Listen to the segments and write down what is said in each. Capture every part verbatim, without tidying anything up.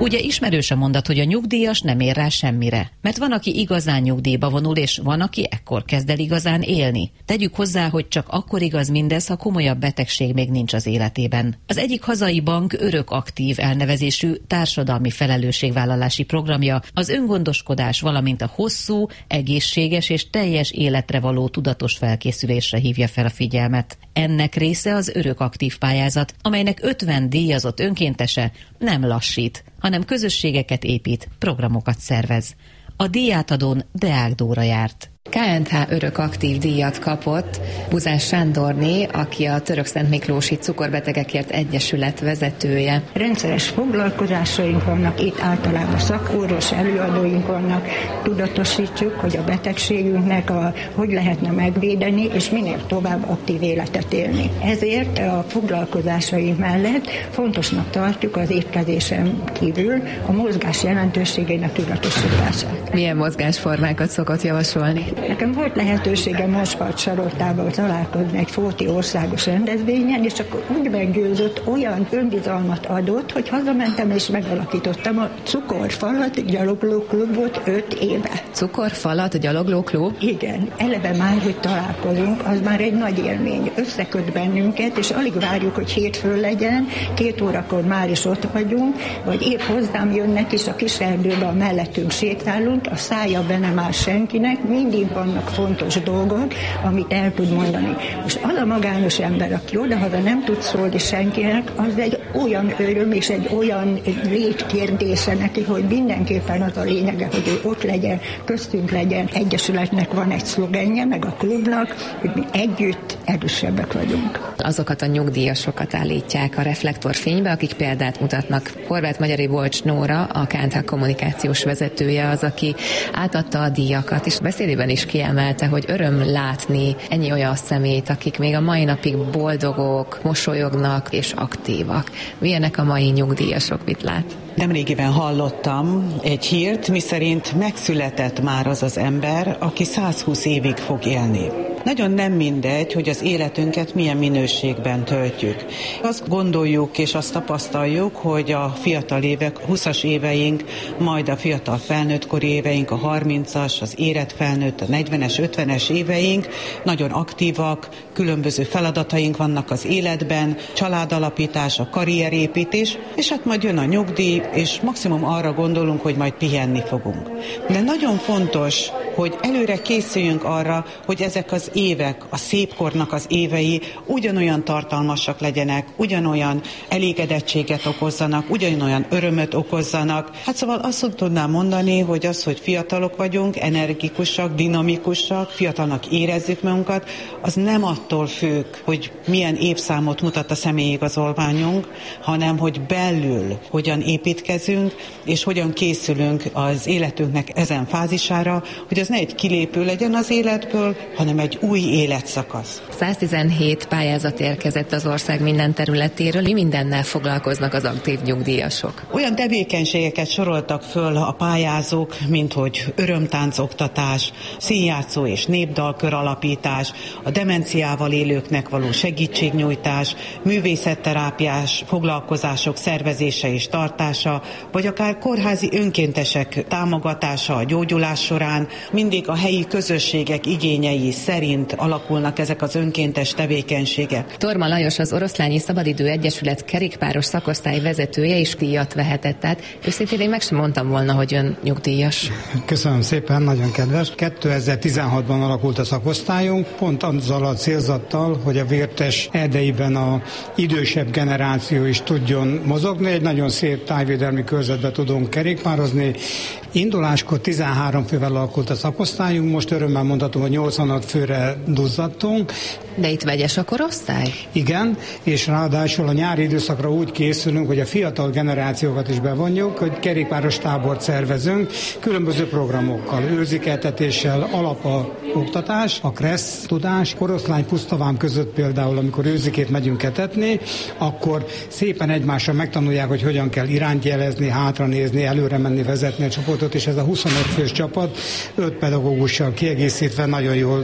Ugye ismerős a mondat, hogy a nyugdíjas nem ér rá semmire. Mert van, aki igazán nyugdíjba vonul, és van, aki ekkor kezd el igazán élni. Tegyük hozzá, hogy csak akkor igaz mindez, ha komolyabb betegség még nincs az életében. Az egyik hazai bank örök aktív elnevezésű társadalmi felelősségvállalási programja az öngondoskodás, valamint a hosszú, egészséges és teljes életre való tudatos felkészülésre hívja fel a figyelmet. Ennek része az örök aktív pályázat, amelynek ötven díjazott önkéntese nem lassít, hanem közösségeket épít, programokat szervez. A díjátadón Deák Dóra járt. ká en há örök aktív díjat kapott Buzás Sándorné, aki a Törökszentmiklósi Cukorbetegekért Egyesület vezetője. Rendszeres foglalkozásaink vannak, itt általában szakorvos előadóink vannak, tudatosítjuk, hogy a betegségünknek a, hogy lehetne megvédeni, és minél tovább aktív életet élni. Ezért a foglalkozásaink mellett fontosnak tartjuk az étkezésen kívül a mozgás jelentőségének tudatosítását. Milyen mozgásformákat szokott javasolni? Nekem volt lehetőségem Mospart Saroltával találkozni egy Fóti országos rendezvényen, és akkor úgy meggyőzött, olyan önbizalmat adott, hogy hazamentem és megalakítottam a Cukorfalat gyaloglóklubot öt éve. Cukorfalat gyaloglóklub? Igen. Eleve már, hogy találkozunk, az már egy nagy élmény. Összeköt bennünket, és alig várjuk, hogy hétfő legyen, két órakor már is ott vagyunk, vagy épp hozzám jönnek, és a kis erdőben a mellettünk sétálunk, a szája be nem áll senkinek, mindig vannak fontos dolgok, amit el tud mondani. Most az a magányos ember, aki odahaza nem tud szólni senkinek, az egy olyan öröm és egy olyan létkérdése neki, hogy mindenképpen az a lényege, hogy ő ott legyen, köztünk legyen. Egyesületnek van egy szlogenje, meg a klubnak, hogy mi együtt erősebbek vagyunk. Azokat a nyugdíjasokat állítják a reflektorfénybe, akik példát mutatnak. Horváth Magyari Bolcs Nóra, a ká en há kommunikációs vezetője az, aki átadta a díjakat, és beszédében is kiemelte, hogy öröm látni ennyi olyan személyt, akik még a mai napig boldogok, mosolyognak és aktívak. Milyenek a mai nyugdíjasok, mit lát? Nemrégiben hallottam egy hírt, miszerint megszületett már az az ember, aki százhúsz évig fog élni. Nagyon nem mindegy, hogy az életünket milyen minőségben töltjük. Azt gondoljuk és azt tapasztaljuk, hogy a fiatal évek, húszas éveink, majd a fiatal felnőttkori éveink, a harmincas, az érett felnőtt, a negyvenes, ötvenes éveink nagyon aktívak, különböző feladataink vannak az életben, családalapítás, a karrierépítés, és hát majd jön a nyugdíj, és maximum arra gondolunk, hogy majd pihenni fogunk. De nagyon fontos, hogy előre készüljünk arra, hogy ezek az évek, a szépkornak az évei ugyanolyan tartalmasak legyenek, ugyanolyan elégedettséget okozzanak, ugyanolyan örömöt okozzanak. Hát szóval azt tudnám mondani, hogy az, hogy fiatalok vagyunk, energikusak, dinamikusak, fiatalnak érezzük magunkat, az nem attól függ, hogy milyen évszámot mutat a személyigazolványunk, hanem hogy belül hogyan építkezünk, és hogyan készülünk az életünknek ezen fázisára, hogy az ne egy kilépő legyen az életből, hanem egy új életszakasz. száztizenhét pályázat érkezett az ország minden területéről. Mi mindennel foglalkoznak az aktív nyugdíjasok? Olyan tevékenységeket soroltak föl a pályázók, mint hogy örömtáncoktatás, színjátszó és népdalkör alapítás, a demenciával élőknek való segítségnyújtás, művészetterápiás foglalkozások szervezése és tartása, vagy akár kórházi önkéntesek támogatása a gyógyulás során. Mindig a helyi közösségek igényei szerint alakulnak ezek az önkéntes tevékenységek. Torma Lajos, az Oroszlányi Szabadidő Egyesület kerékpáros szakosztály vezetője is díjat vehetett. Tehát őszintén én meg sem mondtam volna, hogy ön nyugdíjas. Köszönöm szépen, nagyon kedves. kétezer-tizenhatban alakult a szakosztályunk, pont azzal a célzattal, hogy a Vértes erdeiben a idősebb generáció is tudjon mozogni. Egy nagyon szép tájvédelmi körzetben tudunk kerékpározni. Induláskor tizenhárom fővel alakult a szakosztályunk, most örömmel mondhatom, hogy nyolcvanhat főre duzzadtunk. De itt vegyes a korosztály? Igen, és ráadásul a nyári időszakra úgy készülünk, hogy a fiatal generációkat is bevonjuk, hogy kerékpáros tábort szervezünk, különböző programokkal, őrzikeltetéssel, alapa oktatás, a kressz tudás, Oroszlány Pusztavám között például, amikor őrzikét megyünk etetni, akkor szépen egymásra megtanulják, hogy hogyan kell irányt jelezni, hátranézni, előre menni, vezetni a csoportot, és ez a huszonöt fős csapat öt pedagógussal kiegészítve nagyon jól tudja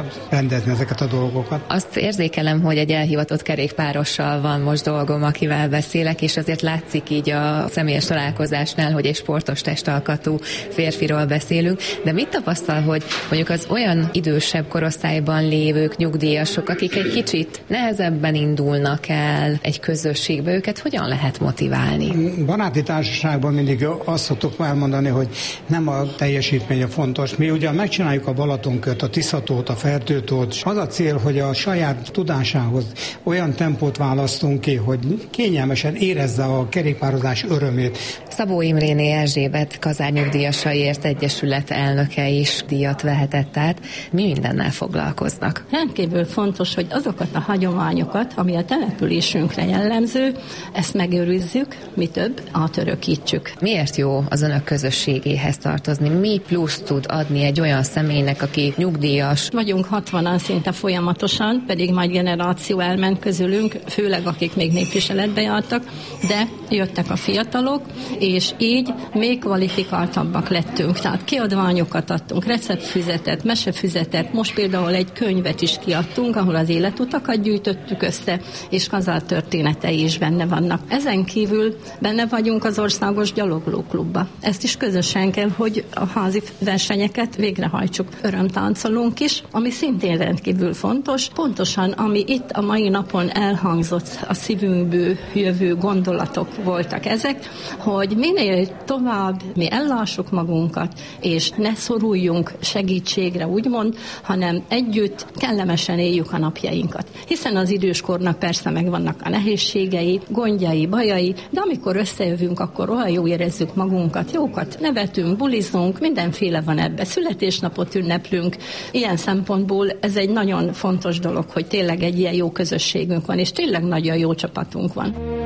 tudja rendezni ezeket a dolgokat. Azt érzékelem, hogy egy elhivatott kerékpárossal van most dolgom, akivel beszélek, és azért látszik így a személyes találkozásnál, hogy egy sportos testalkatú férfiról beszélünk, de mit tapasztal, hogy mondjuk az olyan idősebb korosztályban lévők, nyugdíjasok, akik egy kicsit nehezebben indulnak el egy közösségbe, őket hogyan lehet motiválni? Baráti társaságban mindig azt szoktuk elmondani, hogy nem a teljesítmény a fontos. Mi ugyan megcsináljuk a Balatonkört, a Tiszatót, a Fertőtót, az a cél, hogy a saját tudásához olyan tempót választunk ki, hogy kényelmesen érezze a kerékpározás örömét. Szabó Imréné Erzsébet Kazárnyugdíjasaiért Egyesület elnöke is díjat vehetett át. Mi mindennel foglalkoznak? Rendkívül fontos, hogy azokat a hagyományokat, ami a településünkre jellemző, ezt megőrizzük, mi több, átörökítsük. Miért jó az önök közösségéhez tartozni? Mi plusz tud adni egy olyan személynek, aki nyugdíjas? Vagyunk hatvanan szinte folyamatosan, pedig majd generáció elment közülünk, főleg akik még népviseletbe jártak, de jöttek a fiatalok, és így még kvalifikáltabbak lettünk. Tehát kiadványokat adtunk, receptfüzetet, mesefüzetet, most például egy könyvet is kiadtunk, ahol az életutakat gyűjtöttük össze, és Kazár történetei is benne vannak. Ezen kívül benne vagyunk az Országos Gyaloglóklubba. Ezt is közösen kell, hogy a házi versenyeket végrehajtsuk. Örömtáncolunk is, ami szintén rendkívül fontos. Pontosan, ami itt a mai napon elhangzott, a szívünkből jövő gondolatok voltak ezek, hogy minél tovább mi ellássuk magunkat, és ne szoruljunk segítségre, úgymond, hanem együtt kellemesen éljük a napjainkat. Hiszen az időskornak persze megvannak a nehézségei, gondjai, bajai, de amikor összejövünk, akkor olyan jó érezzük magunkat, jókat nevetünk, bulizunk, mindenféle van ebbe, születésnapot ünneplünk. Ilyen szempontból ez egy nagyon fontos dolog, hogy tényleg egy ilyen jó közösségünk van, és tényleg nagyon jó csapatunk van.